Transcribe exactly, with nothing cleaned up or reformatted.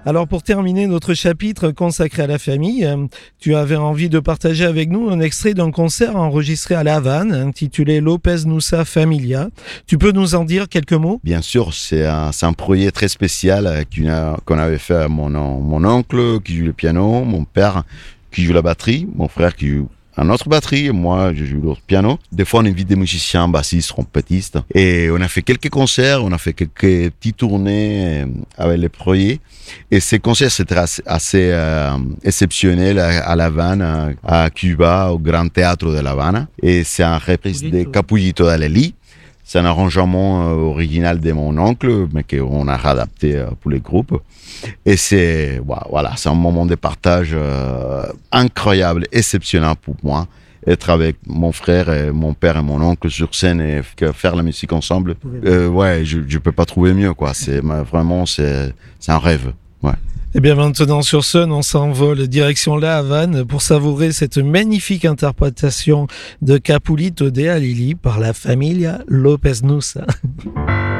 Alors pour terminer notre chapitre consacré à la famille, euh, tu avais envie de partager avec nous un extrait d'un concert enregistré à La Havane, intitulé López Nussa Familia. Tu peux nous en dire quelques mots ? Bien sûr, c'est un, c'est un projet très spécial euh, qu'on, a, qu'on avait fait à mon, mon oncle qui joue le piano, mon père qui joue la batterie, mon frère qui joue un autre batterie, et moi je joue l'autre piano. Des fois on invite des musiciens, bassistes, trompettistes, et on a fait quelques concerts, on a fait quelques petites tournées avec les projets, et ces concerts c'était assez, assez euh, exceptionnel à, à La Havane, à Cuba, au Grand Théâtre de La Havane, et c'est un reprise de Capullito d'Aleli. C'est un arrangement euh, original de mon oncle, mais qu'on a réadapté euh, pour les groupes. Et c'est, voilà, c'est un moment de partage euh, incroyable, exceptionnel pour moi. Être avec mon frère, et mon père et mon oncle sur scène et faire la musique ensemble, euh, ouais, je ne peux pas trouver mieux, quoi. C'est vraiment, c'est, c'est un rêve, ouais. Et bien maintenant sur Sun, on s'envole direction La Havane pour savourer cette magnifique interprétation de Capullito de Alili par la Familia López Nussa.